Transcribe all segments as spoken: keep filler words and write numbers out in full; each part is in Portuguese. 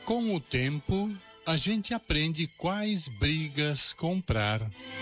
Com o tempo, a gente aprende quais brigas comprar.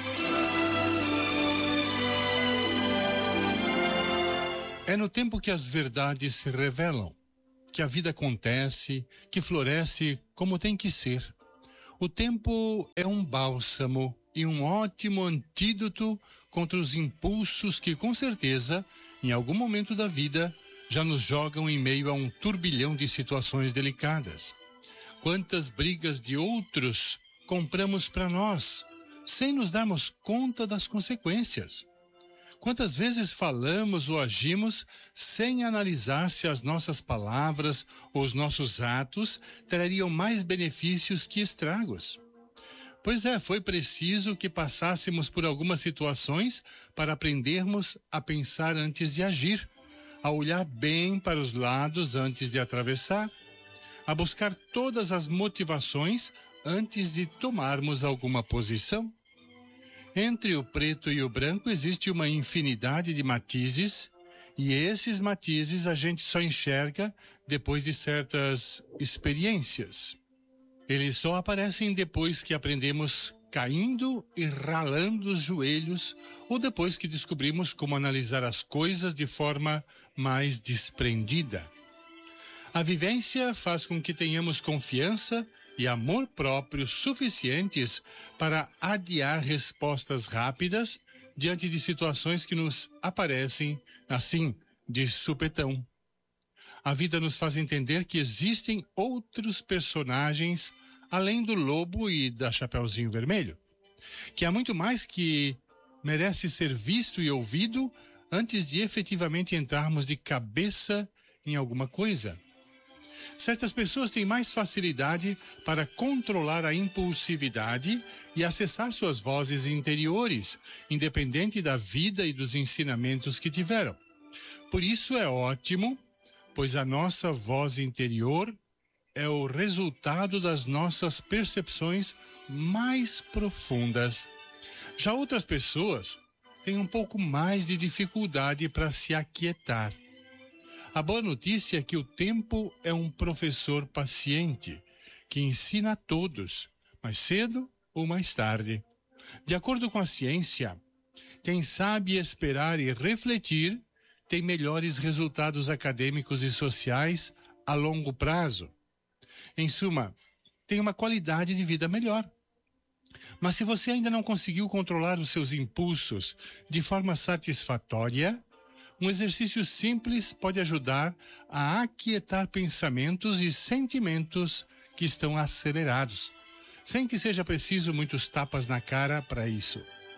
É no tempo que as verdades se revelam, que a vida acontece, que floresce como tem que ser. O tempo é um bálsamo e um ótimo antídoto contra os impulsos que, com certeza, em algum momento da vida, já nos jogam em meio a um turbilhão de situações delicadas. Quantas brigas de outros compramos para nós, sem nos darmos conta das consequências? Quantas vezes falamos ou agimos sem analisar se as nossas palavras ou os nossos atos trariam mais benefícios que estragos? Pois é, foi preciso que passássemos por algumas situações para aprendermos a pensar antes de agir, a olhar bem para os lados antes de atravessar, a buscar todas as motivações antes de tomarmos alguma posição. Entre o preto e o branco existe uma infinidade de matizes, e esses matizes a gente só enxerga depois de certas experiências. Eles só aparecem depois que aprendemos caindo e ralando os joelhos, ou depois que descobrimos como analisar as coisas de forma mais desprendida. A vivência faz com que tenhamos confiança e amor próprio suficientes para adiar respostas rápidas diante de situações que nos aparecem assim, de supetão. A vida nos faz entender que existem outros personagens além do lobo e da Chapeuzinho Vermelho, que há muito mais que merece ser visto e ouvido antes de efetivamente entrarmos de cabeça em alguma coisa. Certas pessoas têm mais facilidade para controlar a impulsividade e acessar suas vozes interiores, independente da vida e dos ensinamentos que tiveram. Por isso é ótimo, pois a nossa voz interior é o resultado das nossas percepções mais profundas. Já outras pessoas têm um pouco mais de dificuldade para se aquietar. A boa notícia é que o tempo é um professor paciente, que ensina a todos, mais cedo ou mais tarde. De acordo com a ciência, quem sabe esperar e refletir tem melhores resultados acadêmicos e sociais a longo prazo. Em suma, tem uma qualidade de vida melhor. Mas se você ainda não conseguiu controlar os seus impulsos de forma satisfatória, um exercício simples pode ajudar a aquietar pensamentos e sentimentos que estão acelerados, sem que seja preciso muitos tapas na cara para isso.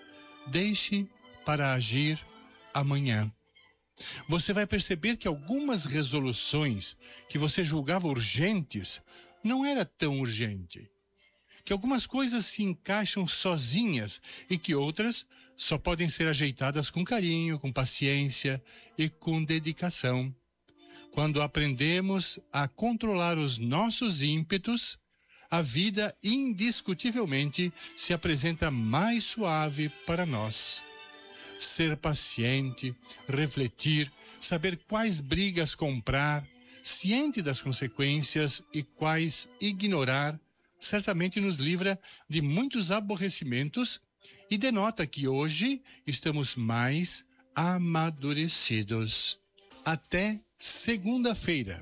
Deixe para agir amanhã. Você vai perceber que algumas resoluções que você julgava urgentes não era tão urgente. Que algumas coisas se encaixam sozinhas e que outras só podem ser ajeitadas com carinho, com paciência e com dedicação. Quando aprendemos a controlar os nossos ímpetos, a vida indiscutivelmente se apresenta mais suave para nós. Ser paciente, refletir, saber quais brigas comprar, ciente das consequências e quais ignorar, certamente nos livra de muitos aborrecimentos e denota que hoje estamos mais amadurecidos. Até segunda-feira.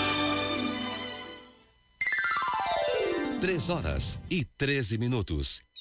Três horas e treze minutos.